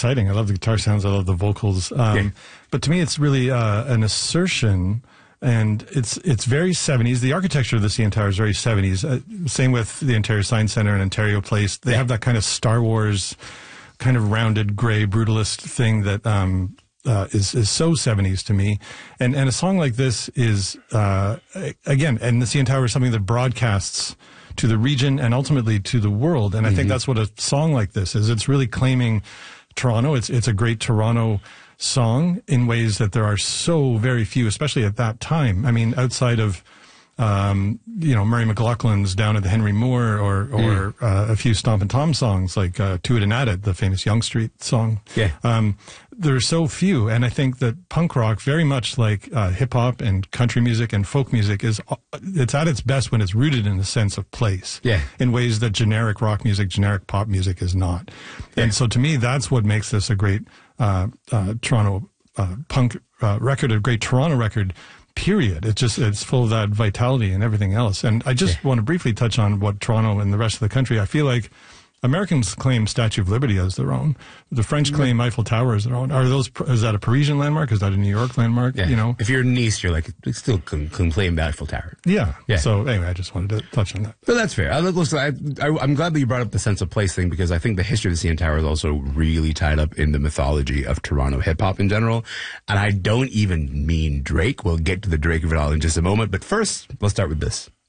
exciting. I love the guitar sounds. I love the vocals. But to me, it's really an assertion. And it's very 70s. The architecture of the CN Tower is very 70s. Same with the Ontario Science Centre and Ontario Place. They have that kind of Star Wars, kind of rounded, gray, brutalist thing that is so 70s to me. And a song like this is, again, and the CN Tower is something that broadcasts to the region and ultimately to the world. And I think that's what a song like this is. It's really claiming Toronto. It's a great Toronto song in ways that there are so very few, especially at that time. I mean, outside of, Murray McLaughlin's Down at the Henry Moore or a few Stompin' Tom songs like To It and At It, the famous Yonge Street song. There are so few. And I think that punk rock, very much like hip hop and country music and folk music, it's at its best when it's rooted in a sense of place in ways that generic rock music, generic pop music is not. And so to me, that's what makes this a great Toronto punk record, a great Toronto record, period. It's full of that vitality and everything else. And I just want to briefly touch on what Toronto and the rest of the country, I feel like Americans claim Statue of Liberty as their own. The French claim Eiffel Tower as their own. Is that a Parisian landmark? Is that a New York landmark? Yeah. You know, if you're in Nice, you're like, you still can claim Eiffel Tower. Yeah. So anyway, I just wanted to touch on that. But that's fair. I'm glad that you brought up the sense of place thing, because I think the history of the CN Tower is also really tied up in the mythology of Toronto hip hop in general. And I don't even mean Drake. We'll get to the Drake of it all in just a moment. But first, let's start with this.